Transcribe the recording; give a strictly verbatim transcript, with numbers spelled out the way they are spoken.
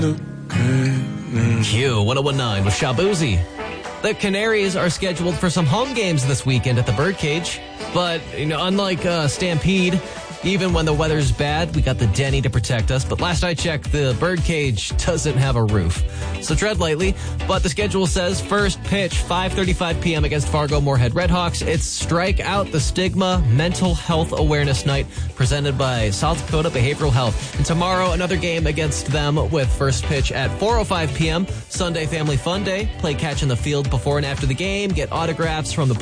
Q one oh one nine with Shabuzi. The Canaries are scheduled for some home games this weekend at the Birdcage. But, you know, unlike uh, Stampede, even when the weather's bad, we got the Denny to protect us. But last I checked, the Birdcage doesn't have a roof. So tread lightly. But the schedule says first pitch, five thirty-five p.m. against Fargo Moorhead Redhawks. It's Strike Out the Stigma Mental Health Awareness Night presented by South Dakota Behavioral Health. And tomorrow, another game against them with first pitch at four oh five p.m. Sunday Family Fun Day. Play catch in the field before and after the game. Get autographs from the